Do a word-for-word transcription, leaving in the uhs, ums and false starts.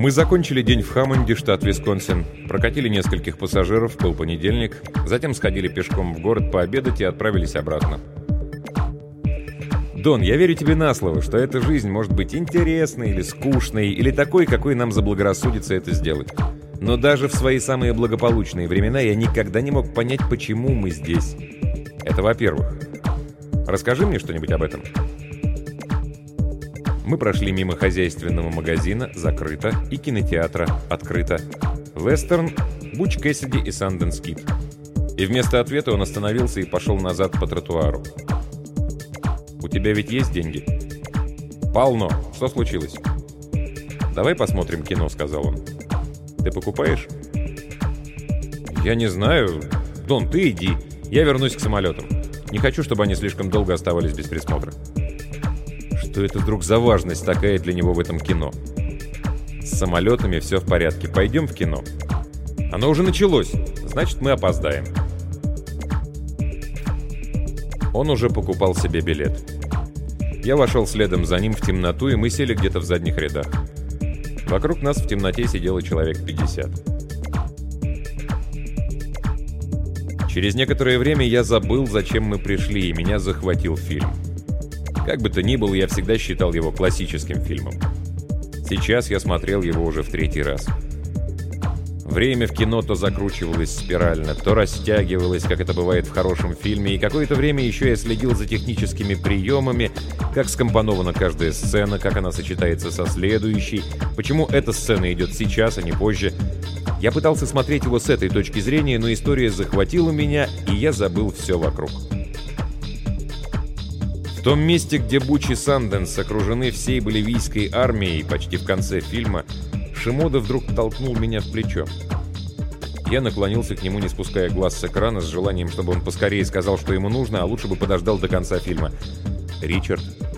Мы закончили день в Хаммонде, штат Висконсин, прокатили нескольких пассажиров, был понедельник, затем сходили пешком в город пообедать и отправились обратно. Дон, я верю тебе на слово, что эта жизнь может быть интересной или скучной, или такой, какой нам заблагорассудится это сделать. Но даже в свои самые благополучные времена я никогда не мог понять, почему мы здесь. Это во-первых. Расскажи мне что-нибудь об этом. Мы прошли мимо хозяйственного магазина, закрыто, и кинотеатра, открыто. Вестерн, Буч Кэссиди и Санденс Кид. И вместо ответа он остановился и пошел назад по тротуару. «У тебя ведь есть деньги?» «Полно. Что случилось?» «Давай посмотрим кино», — сказал он. «Ты покупаешь?» «Я не знаю. Дон, ты иди. Я вернусь к самолетам. Не хочу, чтобы они слишком долго оставались без присмотра». Что это вдруг за важность такая для него в этом кино? С самолетами все в порядке. Пойдем в кино. Оно уже началось. Значит, мы опоздаем. Он уже покупал себе билет. Я вошел следом за ним в темноту, и мы сели где-то в задних рядах. Вокруг нас в темноте сидело человек пятьдесят. Через некоторое время я забыл, зачем мы пришли, и меня захватил фильм. Как бы то ни было, я всегда считал его классическим фильмом. Сейчас я смотрел его уже в третий раз. Время в кино то закручивалось спирально, то растягивалось, как это бывает в хорошем фильме, и какое-то время еще я следил за техническими приемами, как скомпонована каждая сцена, как она сочетается со следующей, почему эта сцена идет сейчас, а не позже. Я пытался смотреть его с этой точки зрения, но история захватила меня, и я забыл все вокруг. В том месте, где Буч и Санденс окружены всей боливийской армией, почти в конце фильма, Шимода вдруг толкнул меня в плечо. Я наклонился к нему, не спуская глаз с экрана, с желанием, чтобы он поскорее сказал, что ему нужно, а лучше бы подождал до конца фильма. «Ричард»,